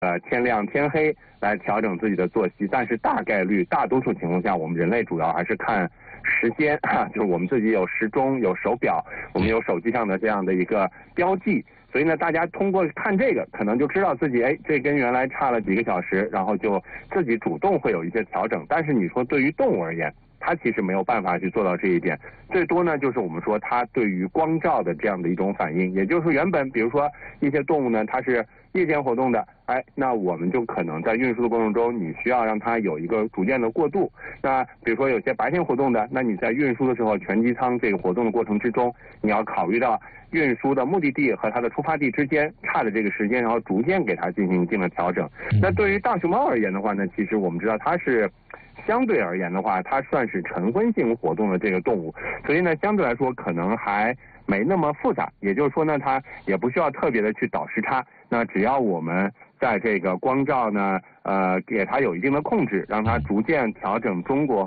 天亮天黑来调整自己的作息，但是大多数情况下，我们人类主要还是看时间就是我们自己有时钟、有手表，我们有手机上的这样的一个标记。所以呢，大家通过看这个，可能就知道自己这跟原来差了几个小时，然后就自己主动会有一些调整。但是你说对于动物而言，它其实没有办法去做到这一点，最多呢就是我们说它对于光照的这样的一种反应，也就是原本比如说一些动物呢，它是夜间活动的，那我们就可能在运输的过程中，你需要让它有一个逐渐的过渡。那比如说有些白天活动的，那你在运输的时候，全机舱这个活动的过程之中，你要考虑到运输的目的地和它的出发地之间差的这个时间，然后逐渐给它进行一定的调整。那对于大熊猫而言的话呢，其实我们知道它是相对而言的话，它算是晨昏性活动的这个动物，所以呢，相对来说可能还没那么复杂。也就是说呢，它也不需要特别的去倒时差。那只要我们在这个光照呢，给它有一定的控制，让它逐渐调整中国